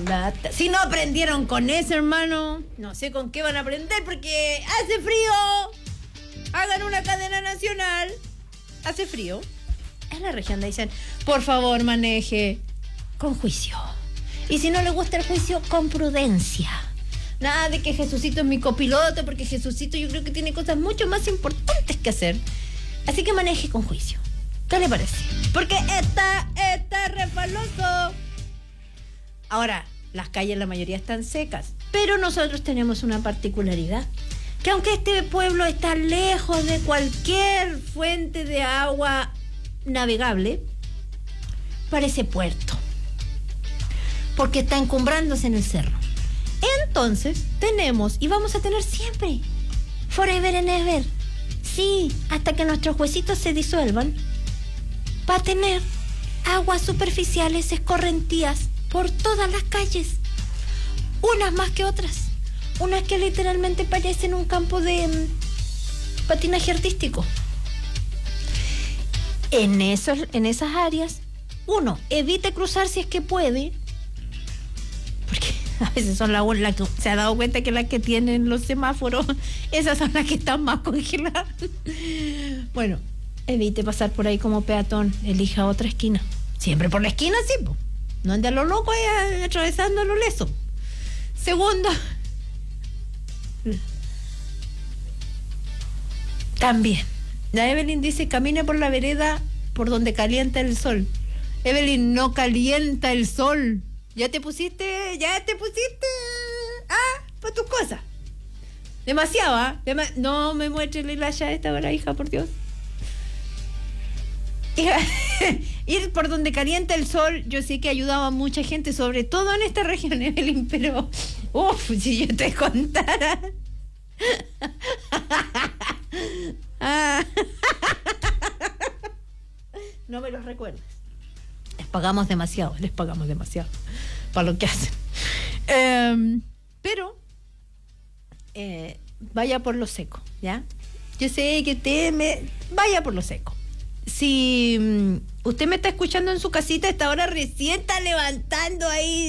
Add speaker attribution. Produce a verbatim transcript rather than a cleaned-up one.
Speaker 1: lata. Si no aprendieron con eso, hermano, no sé con qué van a aprender porque hace frío. Hagan una cadena nacional. Hace frío. En la región de dicen, por favor, maneje con juicio. Y si no le gusta el juicio, con prudencia. Nada de que Jesucito es mi copiloto, porque Jesucito yo creo que tiene cosas mucho más importantes que hacer. Así que maneje con juicio. ¿Qué le parece? Porque está, está refaloso. Ahora, las calles la mayoría están secas, pero nosotros tenemos una particularidad, que aunque este pueblo está lejos de cualquier fuente de agua navegable, parece puerto, porque está encumbrándose en el cerro. Entonces, tenemos, y vamos a tener siempre, forever and ever, sí, hasta que nuestros huesitos se disuelvan, va a tener aguas superficiales escorrentías por todas las calles, unas más que otras, unas que literalmente parecen un campo de um, patinaje artístico. En, esos, en esas áreas, uno, evite cruzar si es que puede, porque a veces son las la que se ha dado cuenta que las que tienen los semáforos, esas son las que están más congeladas. Bueno, evite pasar por ahí como peatón, elija otra esquina. Siempre por la esquina, sí, po. No ande a lo loco ahí atravesando lo leso. Segundo, también, la Evelyn dice, camine por la vereda por donde calienta el sol. Evelyn, no calienta el sol. Ya te pusiste, ya te pusiste, ah, para tus cosas. Demasiado, ¿ah? ¿eh? Dema- no me muestres la hilacha esta hora, hija, por Dios. Hija, ir por donde calienta el sol, yo sé que ayudaba a mucha gente, sobre todo en esta región, Evelyn, pero, uff, si yo te contara. Ah. No me los recuerdes. Les pagamos demasiado, les pagamos demasiado para lo que hacen. Eh, pero eh, vaya por lo seco, ¿ya? Yo sé que usted me vaya por lo seco. Si um, usted me está escuchando en su casita, a esta hora recién está levantando ahí